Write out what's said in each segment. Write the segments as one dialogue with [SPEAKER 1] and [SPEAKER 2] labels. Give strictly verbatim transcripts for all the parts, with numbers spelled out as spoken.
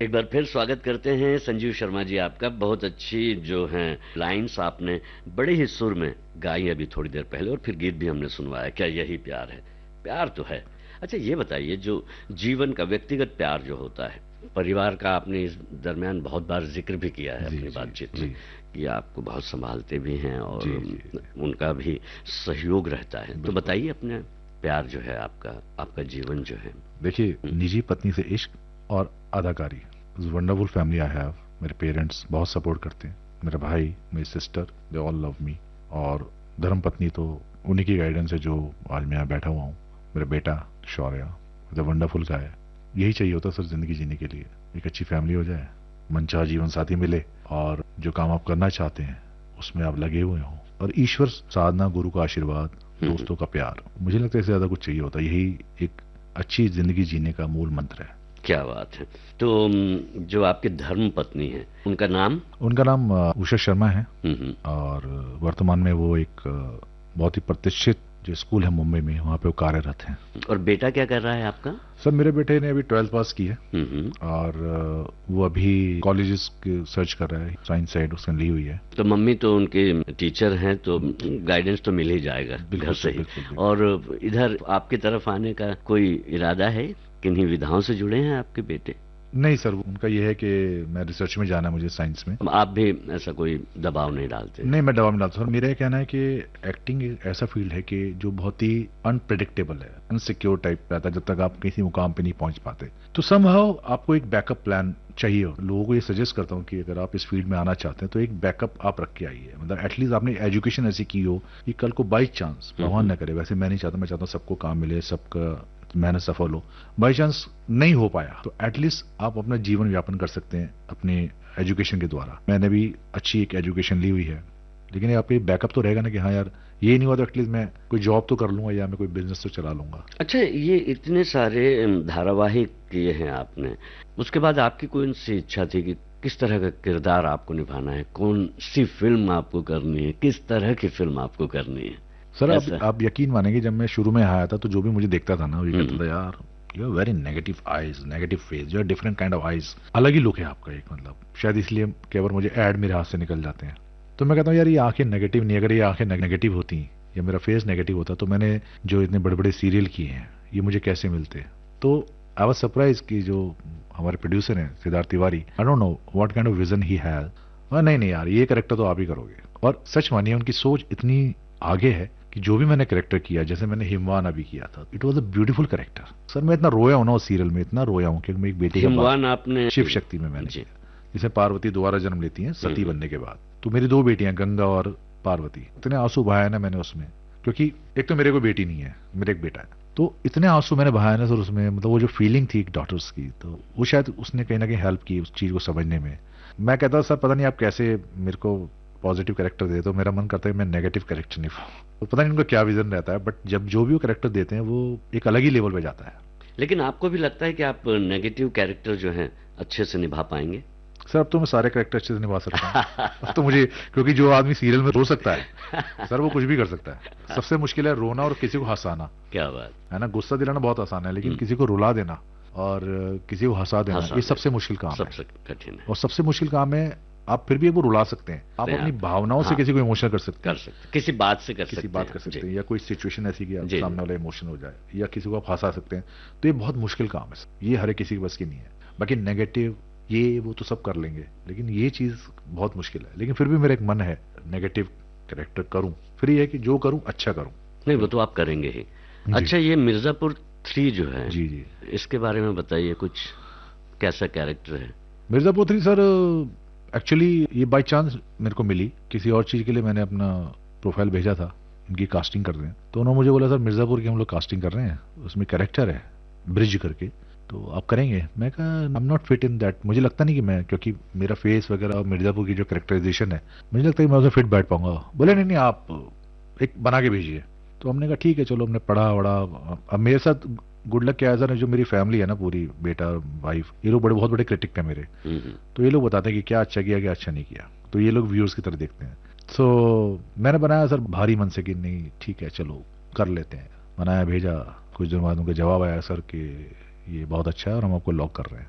[SPEAKER 1] एक बार फिर स्वागत करते हैं संजीव शर्मा जी आपका। बहुत अच्छी जो हैं लाइन्स आपने बड़े ही सुर में गाई अभी थोड़ी देर पहले, और फिर गीत भी हमने सुनवाया। क्या यही प्यार है? प्यार तो है। अच्छा ये बताइए, जो जीवन का व्यक्तिगत प्यार जो होता है, परिवार का आपने इस दरमियान बहुत बार जिक्र भी किया है
[SPEAKER 2] जी
[SPEAKER 1] अपनी
[SPEAKER 2] जी
[SPEAKER 1] बातचीत में
[SPEAKER 2] जी
[SPEAKER 1] कि आपको बहुत संभालते भी हैं और
[SPEAKER 2] जी जी जी
[SPEAKER 1] उनका भी सहयोग रहता है। तो
[SPEAKER 2] बिल्कुल।
[SPEAKER 1] बताइए अपने प्यार जो है आपका, आपका जीवन जो है।
[SPEAKER 2] देखिए,
[SPEAKER 1] हम्म,
[SPEAKER 2] निजी पत्नी से इश्क और अदाकारी, वंडरफुल फैमिली आई हैव। मेरे पेरेंट्स बहुत सपोर्ट करते हैं, मेरा भाई, मेरी sister, they all love me. और धर्म पत्नी तो उन्हीं की गाइडेंस है जो आज मैं यहाँ बैठा हुआ हूँ। मेरा बेटा शौर्य, द वंडरफुल का है। यही चाहिए होता सर जिंदगी जीने के लिए, एक अच्छी फैमिली हो जाए, मनचाहा जीवन साथी मिले, और जो काम आप करना चाहते हैं उसमें आप लगे हुए हों, और ईश्वर साधना, गुरु का आशीर्वाद, दोस्तों का प्यार। मुझे लगता है इससे ज्यादा कुछ चाहिए होता। यही एक अच्छी जिंदगी जीने का मूल मंत्र है।
[SPEAKER 1] क्या बात है। तो अम, जो आपके धर्म पत्नी है उनका नाम?
[SPEAKER 2] उनका नाम अ, उषा शर्मा है,
[SPEAKER 1] हम्म हम्म।
[SPEAKER 2] और वर्तमान में वो एक अ, बहुत ही प्रतिष्ठित जो स्कूल है मुंबई में, वहाँ पे वो कार्यरत हैं।
[SPEAKER 1] और बेटा क्या कर रहा है आपका?
[SPEAKER 2] सर मेरे बेटे ने अभी ट्वेल्थ पास की है,
[SPEAKER 1] हम्म हम्म।
[SPEAKER 2] और अ, वो अभी कॉलेजेस सर्च कर रहा है, साइंस साइड उसने ली हुई है।
[SPEAKER 1] तो मम्मी तो उनके टीचर हैं, तो गाइडेंस तो मिल ही जाएगा
[SPEAKER 2] बिल्कुल
[SPEAKER 1] घर
[SPEAKER 2] सर,
[SPEAKER 1] से ही।
[SPEAKER 2] बिल्कुल बिल्कुल।
[SPEAKER 1] और इधर आपकी तरफ आने का कोई इरादा है? किन्हीं विधाओं से जुड़े हैं आपके बेटे?
[SPEAKER 2] नहीं सर, उनका ये है कि मैं रिसर्च में जाना है, मुझे साइंस में।
[SPEAKER 1] अब आप भी ऐसा कोई दबाव नहीं डालते?
[SPEAKER 2] नहीं, मैं दवा में डालता हूँ। मेरा ये कहना है कि एक्टिंग एक ऐसा फील्ड है कि जो बहुत ही अनप्रेडिक्टेबल है, अनसिक्योर टाइप रहता है, जब तक आप किसी मुकाम पे नहीं पहुंच पाते। तो समहाउ आपको एक बैकअप प्लान चाहिए। लोगों को ये सजेस्ट करता हूँ कि अगर आप इस फील्ड में आना चाहते हैं तो एक बैकअप आप रख के आइए। मतलब एटलीस्ट आपने एजुकेशन ऐसी की हो कि कल को बाई चांस, भगवान न करे, वैसे मैं नहीं चाहता, मैं चाहता हूँ सबको काम मिले, सबका मेहनत सफल हो, बाई चांस नहीं हो पाया तो एटलीस्ट आप अपना जीवन व्यापन कर सकते हैं अपने एजुकेशन के द्वारा। मैंने भी अच्छी एक एजुकेशन ली हुई है, लेकिन ये आपके बैकअप तो रहेगा ना कि हाँ यार, ये नहीं हुआ तो एटलीस्ट मैं कोई जॉब तो कर लूंगा, या मैं कोई बिजनेस तो चला लूंगा।
[SPEAKER 1] अच्छा, ये इतने सारे अम, धारावाहिक किए हैं आपने, उसके बाद आपकी कौन सी इच्छा थी कि किस तरह का किरदार आपको निभाना है, कौन सी फिल्म आपको करनी है, किस तरह की फिल्म आपको करनी है?
[SPEAKER 2] सर आप,
[SPEAKER 1] ऐसा?
[SPEAKER 2] आप यकीन मानेंगे, जब मैं शुरू में आया था तो जो भी मुझे देखता था ना, वो ये कहता
[SPEAKER 1] हम्म
[SPEAKER 2] था, यार you are very negative eyes, negative face, you are different kind of eyes, अलग ही लुक है आपका एक। मतलब शायद इसलिए केवल मुझे ऐड मेरे हाथ से निकल जाते हैं। तो मैं कहता हूँ यार, ये आंखें नेगेटिव नहीं, अगर ये आंखें नेगेटिव होती या मेरा फेस नेगेटिव होता तो मैंने जो इतने बड़े बड़े सीरियल किए हैं ये मुझे कैसे मिलते। तो आई वाज सरप्राइज कि जो हमारे प्रोड्यूसर हैं Siddharth Tiwari, I don't know what kind of vision he has, नहीं नहीं यार, ये कैरेक्टर तो आप ही करोगे। और सच मानिए उनकी सोच इतनी आगे है कि जो भी मैंने कैरेक्टर किया, जैसे मैंने हिमवान अभी किया था, it was a beautiful character. Sir मैं इतना रोया हूं ना उस सीरियल में, इतना रोया हूं कि मैं एक बेटी का बाप।
[SPEAKER 1] हिमवान आपने?
[SPEAKER 2] शिव शक्ति में मैंने
[SPEAKER 1] जी।
[SPEAKER 2] किया, जिसे पार्वती दोबारा जन्म लेती हैं सती
[SPEAKER 1] हम्म
[SPEAKER 2] बनने के बाद। तो मेरी दो बेटियां, गंगा और पार्वती, इतने आंसू बहाए ना मैंने उसमें, क्योंकि एक तो मेरे को बेटी नहीं है, मेरे एक बेटा है। तो इतने आंसू मैंने बहाए ना सर उसमें, मतलब वो जो फीलिंग थी डॉटर्स की, तो वो शायद उसने कहीं ना कहीं हेल्प की उस चीज को समझने में। मैं कहता सर पता नहीं आप कैसे मेरे को पॉजिटिव कैरेक्टर दे, तो मेरा मन करता है मैं नेगेटिव कैरेक्टर निभाऊं। तो पता नहीं उनका क्या विजन रहता है, बट जब जो भी वो कैरेक्टर देते हैं वो एक अलग ही लेवल पे जाता है।
[SPEAKER 1] लेकिन आपको भी लगता है कि आप नेगेटिव कैरेक्टर जो हैं अच्छे से निभा पाएंगे?
[SPEAKER 2] सर अब तो मैं सारे कैरेक्टर अच्छे से निभा सकता हूँ। अब तो मुझे, क्योंकि जो आदमी सीरियल में रो सकता है सर वो कुछ भी कर सकता है। सबसे मुश्किल है रोना और किसी को हंसाना।
[SPEAKER 1] क्या बात
[SPEAKER 2] है ना, गुस्सा दिलाना बहुत आसान है, लेकिन
[SPEAKER 1] हम्म।
[SPEAKER 2] किसी को रुला देना और किसी को हंसा देना,
[SPEAKER 1] हंसा
[SPEAKER 2] ये
[SPEAKER 1] दे,
[SPEAKER 2] सबसे मुश्किल काम है।
[SPEAKER 1] सबसे कठिन है।
[SPEAKER 2] और सबसे मुश्किल काम है, आप फिर भी वो रुला सकते हैं, आप
[SPEAKER 1] नहीं,
[SPEAKER 2] अपनी
[SPEAKER 1] आप-
[SPEAKER 2] भावनाओं से
[SPEAKER 1] हाँ,
[SPEAKER 2] किसी को इमोशनल कर सकते
[SPEAKER 1] कर
[SPEAKER 2] हैं,
[SPEAKER 1] सकते, किसी बात से कर
[SPEAKER 2] किसी
[SPEAKER 1] सकते
[SPEAKER 2] बात
[SPEAKER 1] हैं।
[SPEAKER 2] कर सकते
[SPEAKER 1] जी
[SPEAKER 2] हैं, या कोई सिचुएशन ऐसी कि आप
[SPEAKER 1] जी।
[SPEAKER 2] सामने वाला इमोशन हो जाए, या किसी को आप हंसा सकते हैं। तो ये बहुत मुश्किल काम है, ये हर एक किसी के बस की नहीं है। बाकी नेगेटिव ये वो तो सब कर लेंगे, लेकिन ये चीज बहुत मुश्किल है। लेकिन फिर भी मेरा एक मन है नेगेटिव कैरेक्टर करूं, फिर ये है कि जो करूं अच्छा करूं।
[SPEAKER 1] नहीं, वो तो आप करेंगे ही।
[SPEAKER 2] जी
[SPEAKER 1] अच्छा, ये मिर्जापुर थ्री जो है,
[SPEAKER 2] जी जी।
[SPEAKER 1] इसके बारे में बताइए कुछ, कैसा कैरेक्टर है?
[SPEAKER 2] मिर्जापुर थ्री सर, एक्चुअली ये बाय चांस मेरे को मिली, किसी और चीज के लिए मैंने अपना प्रोफाइल भेजा था, इनकी कास्टिंग कर रहे हैं, तो उन्होंने मुझे बोला सर मिर्जापुर की हम लोग कास्टिंग कर रहे हैं, उसमें कैरेक्टर है ब्रिज करके, तो आप करेंगे? मैं कहा I am not fit in that, मुझे लगता नहीं कि मैं, क्योंकि मेरा फेस वगैरह और मिर्जापुर की जो कैरेक्टराइजेशन है, मुझे लगता है कि मैं उसमें फिट बैठ पाऊंगा। बोले नहीं नहीं आप एक बना के भेजिए। तो हमने कहा ठीक है चलो, हमने पढ़ा वढ़ा। अब मेरे साथ गुड लक क्या है सर, जो मेरी फैमिली है ना पूरी, बेटा वाइफ, ये लोग बड़े बहुत बड़े क्रिटिक हैं मेरे।
[SPEAKER 1] हम्म हम्म।
[SPEAKER 2] तो ये लोग बताते हैं कि क्या अच्छा किया क्या अच्छा नहीं किया, तो ये लोग व्यूअर्स की तरह देखते हैं। तो मैंने बनाया सर भारी मन से कि नहीं ठीक है चलो कर लेते हैं, बनाया भेजा। कुछ दिन बाद उनका जवाब आया सर कि ये बहुत अच्छा है और हम आपको लॉक कर रहे हैं।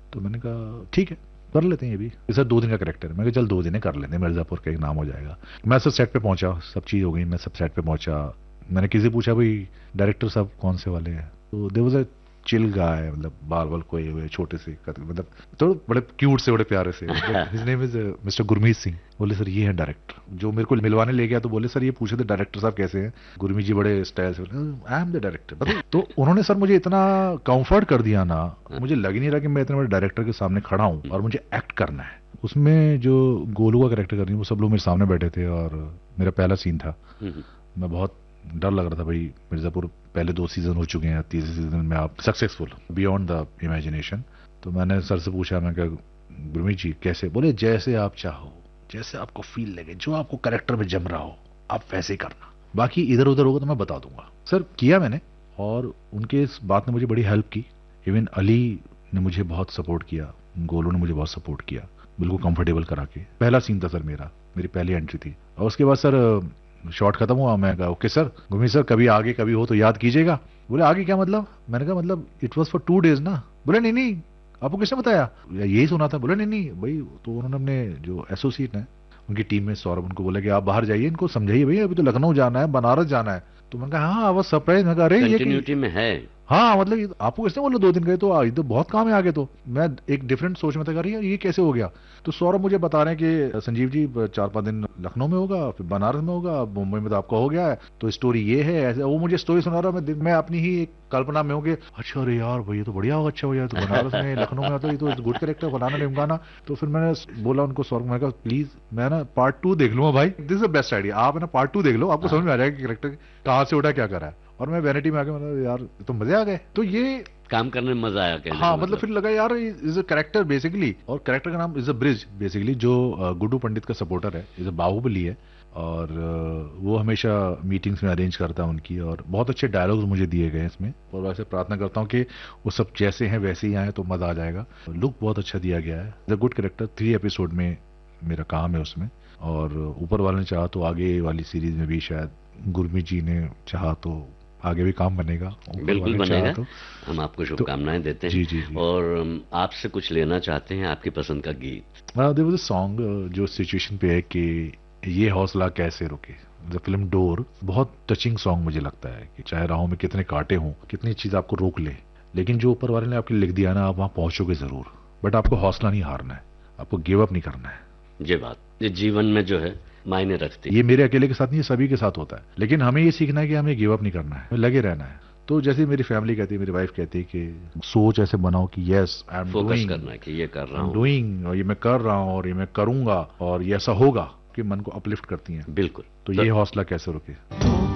[SPEAKER 2] तो मैंने कहा ठीक है कर लेते हैं ये भी, सर दो दिन का कैरेक्टर है। मैं कहा चल दो दिन है कर लेते हैं, मिर्जापुर का एक नाम हो जाएगा। मैं सर सेट पे पहुंचा, सब चीज़ हो गई, मैं सब सेट पे पहुंचा। मैंने किसी से पूछा भाई डायरेक्टर साहब कौन से वाले हैं, तो there was a chill guy, मतलब बाल बाल कोई हुए छोटे से, मतलब तो बड़े क्यूट से, बड़े प्यारे से। His name is mister Gurmeet Singh. बोले सर ये है डायरेक्टर। जो मेरे को मिलवाने ले गया तो बोले सर ये पूछे थे डायरेक्टर साहब कैसे हैं, गुरमीत जी बड़े स्टाइल से, आई एम द डायरेक्टर। तो उन्होंने सर मुझे इतना कंफर्ट कर दिया ना, मुझे लग ही नहीं रहा कि मैं इतने बड़े डायरेक्टर के सामने खड़ा हूँ और मुझे एक्ट करना है। उसमें जो गोलू का कैरेक्टर कर रही है वो सब लोग मेरे सामने बैठे थे और मेरा पहला सीन था। मैं बहुत डर लग रहा था भाई, मिर्जापुर पहले दो सीजन हो चुके हैं, तीसरे सीजन में आप सक्सेसफुल बियॉन्ड द इमेजिनेशन। तो मैंने सर से पूछा, मैं कहा गुरमीत जी कैसे? बोले जैसे आप चाहो, जैसे आपको फील लगे, जो आपको कैरेक्टर में जम रहा हो आप वैसे ही करना, बाकी इधर उधर होगा तो मैं बता दूंगा। सर किया मैंने और उनके इस बात ने मुझे बड़ी हेल्प की। इवन अली ने मुझे बहुत सपोर्ट किया, गोलू ने मुझे बहुत सपोर्ट किया, बिल्कुल कंफर्टेबल करा के। पहला सीन था सर मेरा, मेरी पहली एंट्री थी। और उसके बाद सर शॉट खत्म हुआ, मैं कहा ओके सर गुरमीत सर कभी आगे कभी हो तो याद कीजिएगा। बोले आगे क्या मतलब? मैंने कहा मतलब it was for two days ना। बोले नहीं नहीं आपको किसने बताया? यही सुना था। बोले नहीं नहीं भाई, तो उन्होंने अपने जो एसोसिएट है उनकी टीम में सौरभ, उनको बोला कि आप बाहर जाइए, इनको समझाइए भैया अभी तो लखनऊ जाना है, बनारस जाना है। तो मैंने कहा हाँ, वो सरप्राइज। मैं कहा अरे ये
[SPEAKER 1] कंटिन्यूटी में है।
[SPEAKER 2] हाँ मतलब आपको किसने बोला दो दिन गए, तो ये तो बहुत काम है आगे। तो मैं एक डिफरेंट सोच में था, कर रही है ये कैसे हो गया। तो सौरभ मुझे बता रहे हैं कि संजीव जी चार पांच दिन लखनऊ में होगा, फिर बनारस में होगा, मुंबई में तो आपका हो गया है, तो स्टोरी ये है ऐसे। वो मुझे स्टोरी सुना रहा, मैं मैं अपनी ही एक कल्पना में हूँ कि अच्छा अरे यार भाई ये तो बढ़िया होगा, अच्छा हो जाए तो बनारस में लखनऊ में आता, ये तो गुड कैरेक्टर बनाना निमकाना। तो फिर मैंने बोला उनको सौरभ, मैं कहा प्लीज मैं ना पार्ट टू देख लूंगा भाई, this is the best idea, आप ना पार्ट टू देख लो, आपको समझ में आ जाएगा कि कैरेक्टर कहाँ से उठा क्या करा है। और मैं वैनिटी में आके मतलब यार तो मजे आ गए। तो ये
[SPEAKER 1] काम करने में मजा आया।
[SPEAKER 2] हाँ मतलब फिर लगा यार इज अ कैरेक्टर बेसिकली, और कैरेक्टर का नाम इज अ ब्रिज बेसिकली। जो गुड्डू पंडित का सपोर्टर है, इज अ बाहुबली है, और वो हमेशा मीटिंग्स में अरेंज करता है उनकी, और बहुत अच्छे डायलॉग्स मुझे दिए गए इसमें। और वैसे प्रार्थना करता हूँ कि वो सब जैसे हैं वैसे ही आए तो मजा आ जाएगा। लुक बहुत अच्छा दिया गया है, the good character. Three episode में मेरा काम है उसमें, और ऊपर वाले ने चाहा तो आगे वाली सीरीज में भी शायद गुरमीत जी ने चाहा तो आगे भी काम बनेगा।
[SPEAKER 1] बिल्कुल बनेगा, तो हम आपको शुभकामनाएं देते हैं।
[SPEAKER 2] जी, जी, जी।
[SPEAKER 1] और आपसे कुछ लेना चाहते हैं, आपकी पसंद का गीत।
[SPEAKER 2] देयर वाज अ सॉन्ग जो सिचुएशन पे है कि ये हौसला कैसे रुके, द फिल्म डोर। बहुत टचिंग सॉन्ग मुझे लगता है कि चाहे राहों में कितने कांटे हों, कितनी चीज आपको रोक ले, लेकिन जो ऊपर वाले ने आपके लिख दिया ना, आप वहां पहुंचोगे जरूर। बट आपको हौसला नहीं हारना है, आपको गिव अप नहीं करना है।
[SPEAKER 1] ये बात ये जीवन में जो है मायने रखती है।
[SPEAKER 2] ये मेरे अकेले के साथ नहीं, सभी के साथ होता है, लेकिन हमें ये सीखना है कि हमें गिव अप नहीं करना है, हमें लगे रहना है। तो जैसे मेरी फैमिली कहती है, मेरी वाइफ कहती है कि सोच ऐसे बनाओ कि यस आई एम
[SPEAKER 1] फोकस करना है कि ये कर रहा हूँ,
[SPEAKER 2] डूइंग, और ये मैं कर रहा हूँ और ये मैं करूंगा और ये ऐसा होगा, कि मन को अपलिफ्ट करती हैं।
[SPEAKER 1] बिल्कुल।
[SPEAKER 2] तो ये हौसला कैसे रुके।